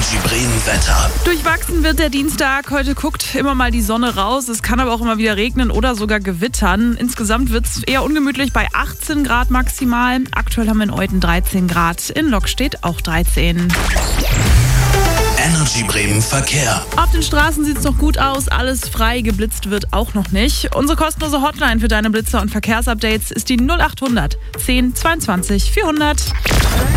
Energy Bremen Wetter. Durchwachsen wird der Dienstag. Heute guckt immer mal die Sonne raus. Es kann aber auch immer wieder regnen oder sogar gewittern. Insgesamt wird es eher ungemütlich bei 18 Grad maximal. Aktuell haben wir in Euthen 13 Grad. In Lockstedt auch 13. Energy Bremen Verkehr. Auf den Straßen sieht es noch gut aus. Alles frei, geblitzt wird auch noch nicht. Unsere kostenlose Hotline für deine Blitzer und Verkehrsupdates ist die 0800 10 22 400.